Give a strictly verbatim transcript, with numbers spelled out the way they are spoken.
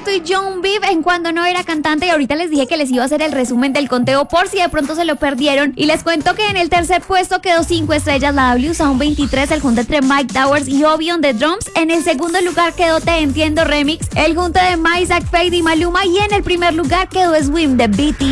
Gueto y John Beef en cuando no era cantante, y ahorita les dije que les iba a hacer el resumen del conteo por si de pronto se lo perdieron, y les cuento que en el tercer puesto quedó cinco estrellas la W Sound veintitrés, el junte entre Mike Towers y Obi on the Drums. En el segundo lugar quedó Te Entiendo Remix, el junte de Mike, Zack Fade y Maluma, y en el primer lugar quedó Swim de B T S.